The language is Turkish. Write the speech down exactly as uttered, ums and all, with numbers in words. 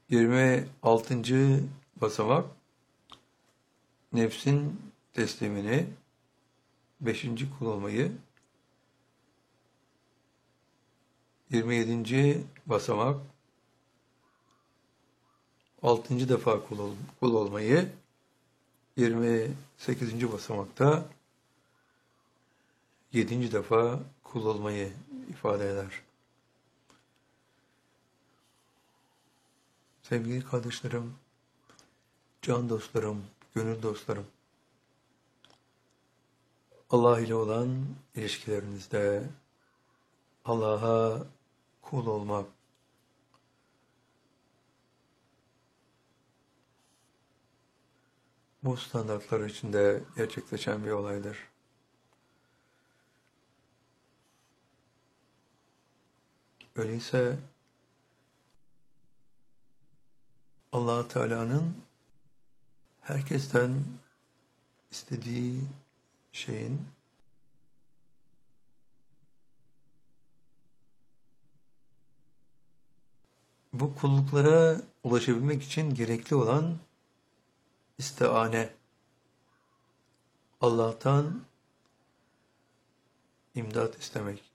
yirmi altıncı basamak nefsin teslimini, beşinci kul olmayı. yirmi yedinci basamak altıncı defa kul, ol, kul olmayı. yirmi sekizinci basamakta yedinci defa kul olmayı ifade eder. Sevgili kardeşlerim, can dostlarım, gönül dostlarım, Allah ile olan ilişkilerinizde Allah'a kul olmak, bu standartlar içinde gerçekleşen bir olaydır. Öyleyse Allah Teala'nın herkesten istediği şeyin bu kulluklara ulaşabilmek için gerekli olan istiane, Allah'tan imdat istemek.